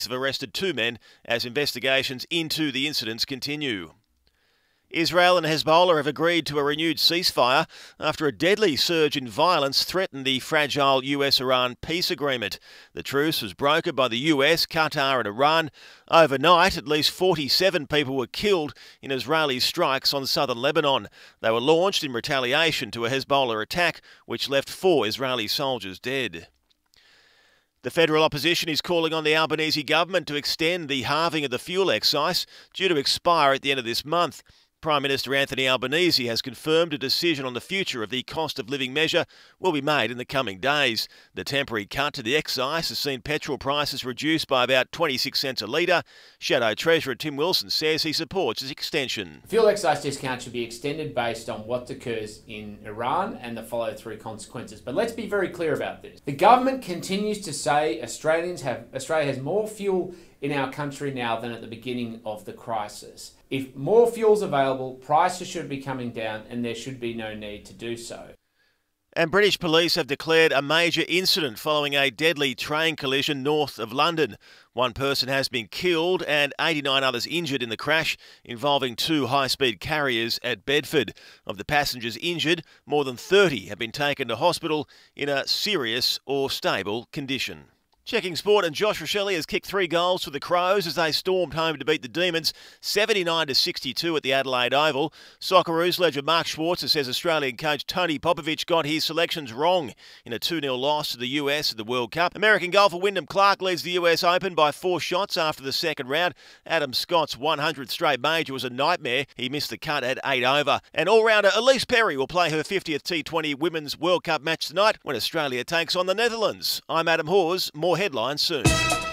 have arrested 2 men as investigations into the incidents continue. Israel and Hezbollah have agreed to a renewed ceasefire after a deadly surge in violence threatened the fragile US-Iran peace agreement. The truce was brokered by the US, Qatar and Iran. Overnight, at least 47 people were killed in Israeli strikes on southern Lebanon. They were launched in retaliation to a Hezbollah attack, which left 4 Israeli soldiers dead. The federal opposition is calling on the Albanese government to extend the halving of the fuel excise, due to expire at the end of this month. Prime Minister Anthony Albanese has confirmed a decision on the future of the cost of living measure will be made in the coming days. The temporary cut to the excise has seen petrol prices reduced by about 26 cents a litre. Shadow Treasurer Tim Wilson says he supports its extension. Fuel excise discount should be extended based on what occurs in Iran and the follow-through consequences. But let's be very clear about this. The government continues to say Australia has more fuel in our country now than at the beginning of the crisis. If more fuel's available, prices should be coming down and there should be no need to do so. And British police have declared a major incident following a deadly train collision north of London. 1 person has been killed and 89 others injured in the crash involving 2 high-speed carriers at Bedford. Of the passengers injured, more than 30 have been taken to hospital in a serious or stable condition. Checking sport, and Josh Rachele has kicked 3 goals for the Crows as they stormed home to beat the Demons 79-62 at the Adelaide Oval. Socceroos legend Mark Schwarzer says Australian coach Tony Popovic got his selections wrong in a 2-0 loss to the US at the World Cup. American golfer Wyndham Clark leads the US Open by 4 shots after the second round. Adam Scott's 100th straight major was a nightmare. He missed the cut at 8 over. And all-rounder Elise Perry will play her 50th T20 Women's World Cup match tonight when Australia takes on the Netherlands. I'm Adam Hawes. More headlines soon.